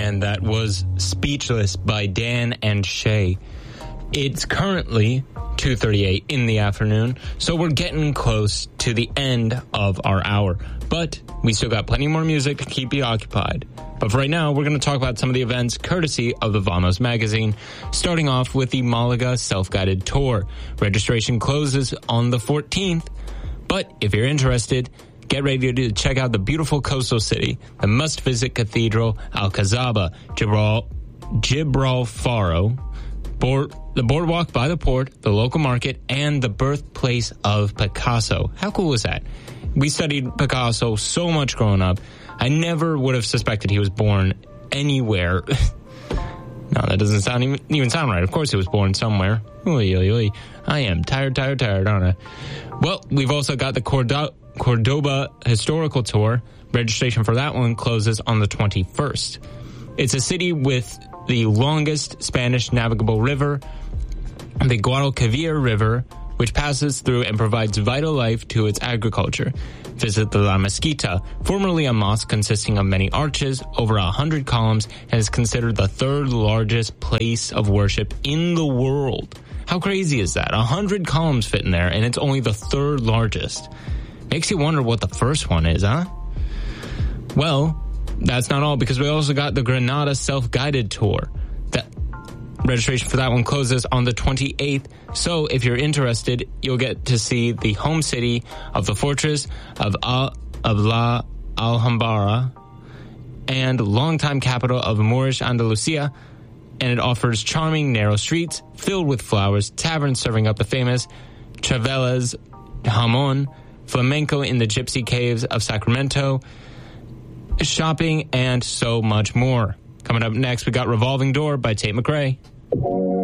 And that was Speechless by Dan and Shay. It's currently 2:38 in the afternoon, so we're getting close to the end of our hour. But we still got plenty more music to keep you occupied. But for right now, we're going to talk about some of the events courtesy of the Vamos magazine, starting off with the Malaga Self-Guided Tour. Registration closes on the 14th, but if you're interested, get ready to check out the beautiful coastal city, the must-visit cathedral, Alcazaba, Gibralfaro, the boardwalk by the port, the local market, and the birthplace of Picasso. How cool is that? We studied Picasso so much growing up. I never would have suspected he was born anywhere. No, that doesn't even sound right. Of course he was born somewhere. Oy, oy, oy. I am tired, aren't I? Well, we've also got the Cordoba Historical Tour. Registration for that one closes on the 21st. It's a city with the longest Spanish navigable river, the Guadalquivir River, which passes through and provides vital life to its agriculture. Visit the La Mezquita, formerly a mosque consisting of many arches, over 100 columns, and is considered the third largest place of worship in the world. How crazy is that? 100 columns fit in there, and it's only the third largest. Makes you wonder what the first one is, huh? Well, that's not all, because we also got the Granada Self-Guided Tour. That registration for that one closes on the 28th, so if you're interested, you'll get to see the home city of the fortress of La Alhambra and longtime capital of Moorish Andalusia, and it offers charming narrow streets filled with flowers, taverns serving up the famous Chavelas Jamon, flamenco in the gypsy caves of Sacramento, shopping, and so much more. Coming up next, we got Revolving Door by Tate McRae.